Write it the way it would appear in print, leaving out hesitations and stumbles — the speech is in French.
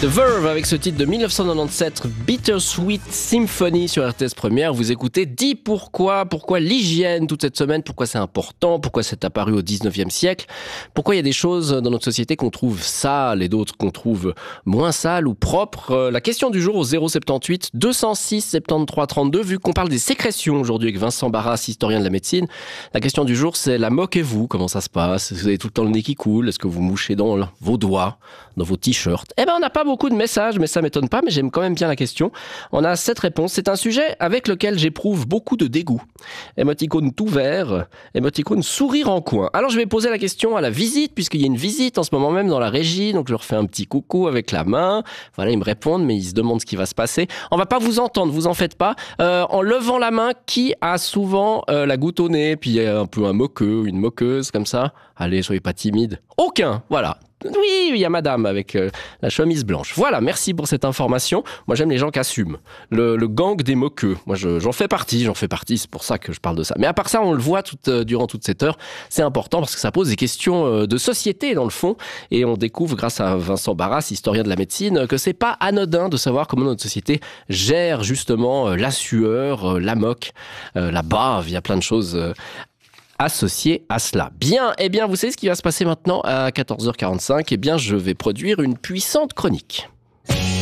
The Verve avec ce titre de 1997, Bittersweet Symphony sur RTS Première. Vous écoutez Dis pourquoi l'hygiène toute cette semaine, pourquoi c'est important, pourquoi c'est apparu au 19e siècle, pourquoi il y a des choses dans notre société qu'on trouve sales et d'autres qu'on trouve moins sales ou propres. La question du jour au 078 206 73 32, vu qu'on parle des sécrétions aujourd'hui avec Vincent Barras, historien de la médecine. La question du jour, c'est la moquez-vous, comment ça se passe? Vous avez tout le temps le nez qui coule? Est-ce que vous mouchez dans vos doigts, dans vos t-shirts? Eh ben, on n'a pas beaucoup de messages, mais ça m'étonne pas, mais j'aime quand même bien la question. On a 7 réponses. C'est un sujet avec lequel j'éprouve beaucoup de dégoût. Émoticône tout vert, émoticône sourire en coin. Alors je vais poser la question à la visite, puisqu'il y a une visite en ce moment même dans la régie, donc je leur fais un petit coucou avec la main. Voilà, ils me répondent, mais ils se demandent ce qui va se passer. On va pas vous entendre, vous en faites pas. En levant la main, qui a souvent la goutte au nez, puis un peu un moqueux, une moqueuse comme ça? Allez, soyez pas timide. Aucun, voilà. Oui, il y a madame avec la chemise blanche. Voilà, merci pour cette information. Moi, j'aime les gens qui assument. Le gang des moqueux. Moi, j'en fais partie, c'est pour ça que je parle de ça. Mais à part ça, on le voit durant toute cette heure. C'est important parce que ça pose des questions de société, dans le fond. Et on découvre, grâce à Vincent Barras, historien de la médecine, que c'est pas anodin de savoir comment notre société gère justement la sueur, la moque, la bave. Il y a plein de choses associé à cela. Bien, eh bien, vous savez ce qui va se passer maintenant à 14h45? Eh bien, je vais produire une puissante chronique.